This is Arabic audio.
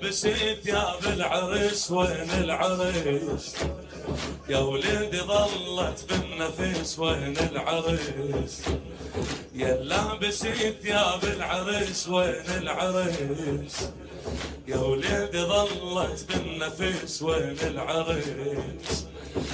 لابس ثياب العرس وين العرس؟ يا وليدي ظلت بالنفس وين العرس؟ يا لابس ثياب العرس وين العرس؟ يا وليدي ظلت بالنفس وين العرس؟